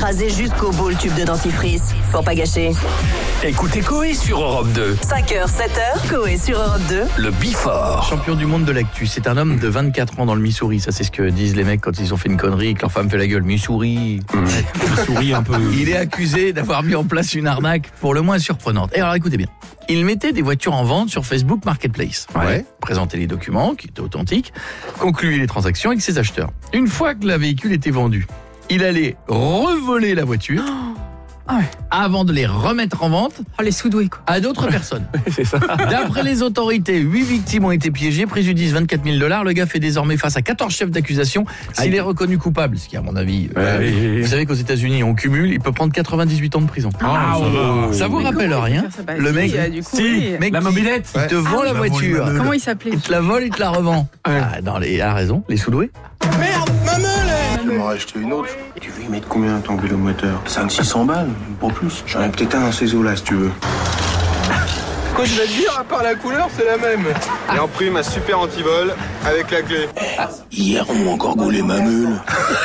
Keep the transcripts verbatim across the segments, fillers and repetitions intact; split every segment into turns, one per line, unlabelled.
écrasé jusqu'au bout le tube de dentifrice. Pour pas gâcher.
Écoutez Coé sur Europe deux.
cinq heures, sept heures, Coé sur Europe deux.
Le Before.
Champion du monde de l'actu, c'est un homme de vingt-quatre ans dans le Missouri. Ça, c'est ce que disent les mecs quand ils ont fait une connerie et que leur femme fait la gueule. Missouri.
Mmh. Missouri un peu.
Il est accusé d'avoir mis en place une arnaque pour le moins surprenante. Et alors, écoutez bien. Il mettait des voitures en vente sur Facebook Marketplace.
Ouais.
Présentait les documents, qui étaient authentiques, concluait les transactions avec ses acheteurs. Une fois que le véhicule était vendu, il allait revoler la voiture
Ah ouais.
avant de les remettre en vente
Oh, les soudoués, quoi.
à d'autres personnes.
C'est ça.
D'après les autorités, huit victimes ont été piégées, préjudice vingt-quatre mille dollars. Le gars fait désormais face à quatorze chefs d'accusation. S'il
Aïe.
est reconnu coupable, ce qui à mon avis,
Ouais,
euh,
oui, oui, oui.
vous savez qu'aux États-Unis on cumule, il peut prendre quatre-vingt-dix-huit ans de prison.
Ah, ça va.
Ça vous
Mais
rappelle
comment il
rien
peut faire ça? Bah,
Le
si,
mec,
euh, du coup,
Si,
oui.
mec
la
qui-
mobilette.
il te vend la voiture,
Comment il s'appelait?
il te la vole, il te la revend.
Ouais.
Ah, dans les, a raison, les sous-doués.
Je vais m'en racheter une autre. Tu veux y mettre combien ton vélo moteur cinq cents six cents balles, pas plus. J'en ai peut-être un dans ces eaux-là si tu veux.
Quoi, je vais te dire, à part la couleur, c'est la même. Et en prime, un super antivol avec la clé.
Hier, on m'a encore gaulé ma meule.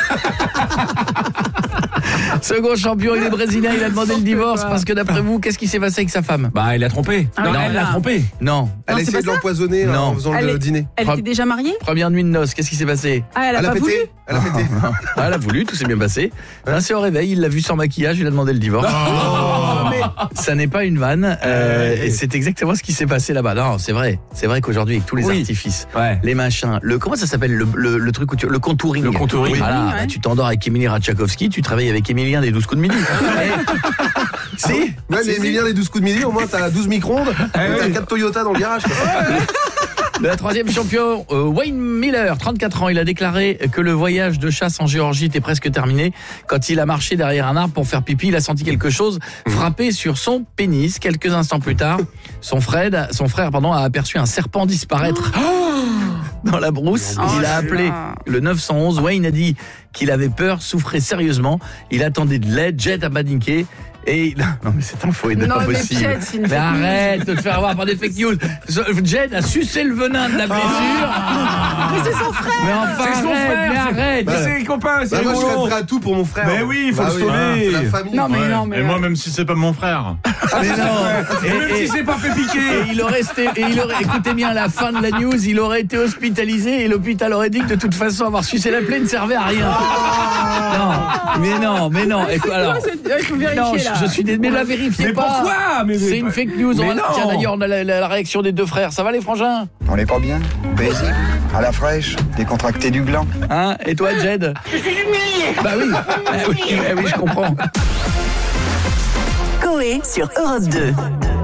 Second champion, il est brésilien, il a demandé le divorce parce que d'après vous, qu'est-ce qui s'est passé avec sa femme?
Bah, il l'a trompé.
Ah,
non,
voilà.
elle l'a trompé.
Non.
Elle a
c'est
essayé
pas
de
ça
l'empoisonner
Non.
en faisant
Elle
le
est-
dîner.
Elle
Pre-
était déjà mariée?
Première nuit de noces, qu'est-ce qui s'est passé?
Ah, elle a
Elle a
pas voulu?
pété. Elle a pété.
Ah, elle a voulu, tout s'est bien passé. Là, c'est au réveil, il l'a vu sans maquillage, il a demandé le divorce. Ça n'est pas une vanne, euh, et c'est exactement ce qui s'est passé là-bas. Non, c'est vrai, c'est vrai qu'aujourd'hui avec tous les
Oui.
artifices,
Ouais.
les machins, le comment ça s'appelle le, le, le truc où tu, le contouring.
Le contouring.
Voilà,
Oui,
bah,
ouais.
tu t'endors avec Émilie Ratchakowski, tu travailles avec Émilien des douze coups de midi. Et- si,
Ouais, mais
si, si.
Emilien, les douze coups de midi, au moins t'as douze micro-ondes.
Eh
et T'as
oui.
quatre Toyota dans le garage. quoi.
Le troisième champion, euh, Wayne Miller, trente-quatre ans, il a déclaré que le voyage de chasse en Géorgie était presque terminé. Quand il a marché derrière un arbre pour faire pipi, il a senti quelque chose frapper sur son pénis. Quelques instants plus tard, son frère, son frère pardon, a aperçu un serpent disparaître dans la brousse.
Oh
Il
là
a appelé
là.
le neuf cent onze. Wayne a dit qu'il avait peur, souffrait sérieusement. Il attendait de l'aide, Jet a paniqué. Et il- non mais cette info est
Non,
pas
mais
possible.
Jet, c'est une
Mais
fake news.
arrête de te faire avoir par des fake news. Jet a sucé le venin de la blessure.
Mais c'est son frère!
Mais enfin,
C'est son
arrête,
frère,
mais
c'est-
arrête.
Mais c'est les copains, c'est
Bah, moi, je serais
rigolo.
prêt à tout pour mon frère.
Mais oui, il faut
Bah
le sauver.
c'est la famille.
Non, mais
Ouais.
non, mais.
Et moi,
euh,
même si c'est pas mon frère.
Mais non.
Et même si c'est pas fait piquer.
Et il aurait, été- et il aurait, écoutez bien la fin de la news, il aurait été hospitalisé et l'hôpital aurait dit que de toute façon avoir sucé la plaie ne servait à rien. Non, mais non, mais non. Écoute, alors,
Ouais, c'est- ouais, il faut vérifier,
non, je,
là.
je suis désolé, mais la vérifiez
Mais
pas.
pourquoi? Mais-
C'est une fake news.
Mais
On va-
non.
Tiens d'ailleurs, on a la, la- la réaction des deux frères. Ça va les frangins?
On n'est pas bien, paisible, à la fraîche, décontracté du gland.
Hein? Et toi, Jed? Je suis humilié. Bah oui. Ah oui, ah oui, je comprends.
Coé sur Europe deux.